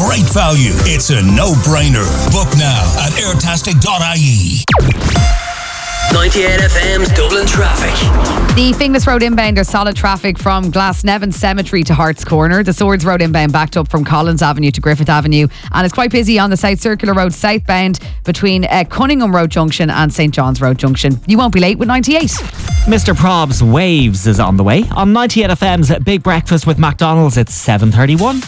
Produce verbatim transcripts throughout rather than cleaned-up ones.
great value. It's a no-brainer. Book now at airtastic dot I E. ninety-eight F M's Dublin traffic. The Finglas Road inbound, there's solid traffic from Glasnevin Cemetery to Hart's Corner. The Swords Road inbound backed up from Collins Avenue to Griffith Avenue, and it's quite busy on the South Circular Road southbound between uh, Cunningham Road Junction and St John's Road Junction. You won't be late with ninety-eight. Mister Prob's Waves is on the way. On ninety-eight F M's Big Breakfast with McDonald's, it's seven thirty-one.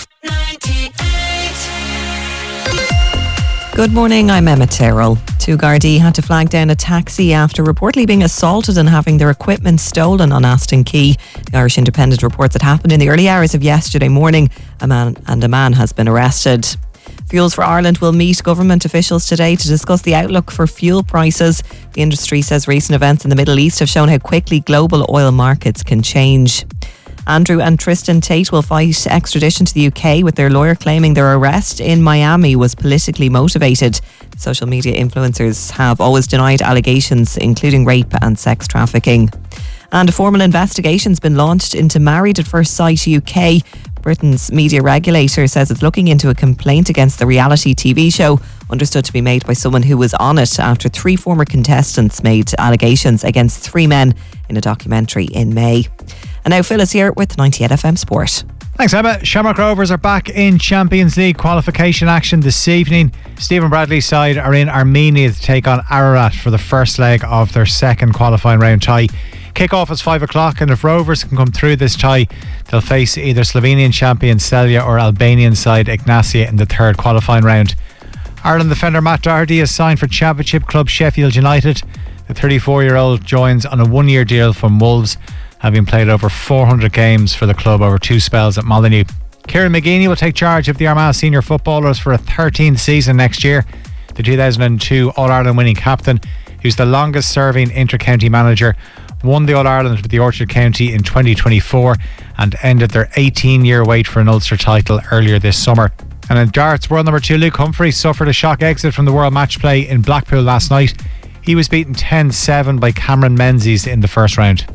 Good morning, I'm Emma Terrell. Two Gardaí had to flag down a taxi after reportedly being assaulted and having their equipment stolen on Aston Quay. The Irish Independent reports it happened in the early hours of yesterday morning. A man and a man has been arrested. Fuels for Ireland will meet government officials today to discuss the outlook for fuel prices. The industry says recent events in the Middle East have shown how quickly global oil markets can change. Andrew and Tristan Tate will fight extradition to the U K, with their lawyer claiming their arrest in Miami was politically motivated. Social media influencers have always denied allegations, including rape and sex trafficking. And a formal investigation's been launched into Married at First Sight U K. Britain's media regulator says it's looking into a complaint against the reality T V show, understood to be made by someone who was on it, after three former contestants made allegations against three men in a documentary in May. And now Phil is here with ninety-eight F M Sport. Thanks, Emma. Shamrock Rovers are back in Champions League qualification action this evening. Stephen Bradley's side are in Armenia to take on Ararat for the first leg of their second qualifying round tie. Kick-off is five o'clock, and if Rovers can come through this tie, they'll face either Slovenian champion Celje or Albanian side Ignacia in the third qualifying round. Ireland defender Matt Doherty has signed for Championship club Sheffield United. The thirty-four-year-old joins on a one-year deal from Wolves, having played over four hundred games for the club over two spells at Molineux. Kieran McGeeney will take charge of the Armagh senior footballers for a thirteenth season next year. The two thousand two All-Ireland winning captain, who's the longest serving inter-county manager, won the All-Ireland with the Orchard County in twenty twenty-four and ended their eighteen-year wait for an Ulster title earlier this summer. And in darts, world number two Luke Humphrey suffered a shock exit from the World Match Play in Blackpool last night. He was beaten ten seven by Cameron Menzies in the first round.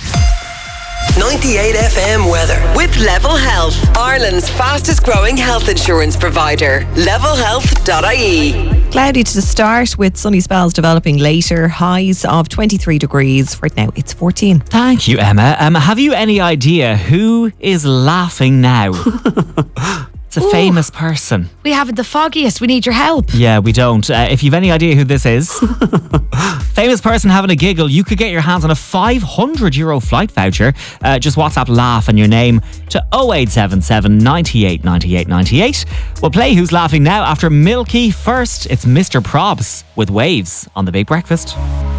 ninety-eight F M weather with Level Health, Ireland's fastest growing health insurance provider. level health dot I E. Cloudy to start with sunny spells developing later. Highs of twenty-three degrees. Right now it's fourteen. Thank you, Emma. Um, have you any idea who is laughing now? It's a Ooh. famous person. We haven't the foggiest. We need your help. Yeah, we don't. Uh, if you've any idea who this is, famous person having a giggle, you could get your hands on a five hundred euro flight voucher. Uh, just WhatsApp laugh and your name to oh eight seven seven, ninety-eight, ninety-eight, ninety-eight. We'll play Who's Laughing now after Milky. First, it's Mister Probs with Waves on The Big Breakfast.